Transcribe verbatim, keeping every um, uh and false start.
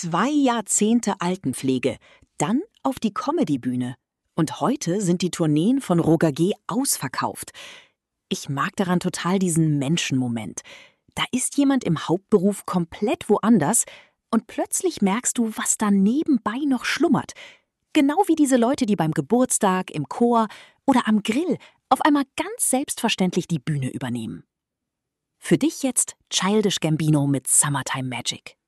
Zwei Jahrzehnte Altenpflege, dann auf die Comedy-Bühne. Und heute sind die Tourneen von Roger G. ausverkauft. Ich mag daran total diesen Menschenmoment. Da ist jemand im Hauptberuf komplett woanders und plötzlich merkst du, was da nebenbei noch schlummert. Genau wie diese Leute, die beim Geburtstag, im Chor oder am Grill auf einmal ganz selbstverständlich die Bühne übernehmen. Für dich jetzt Childish Gambino mit Summertime Magic.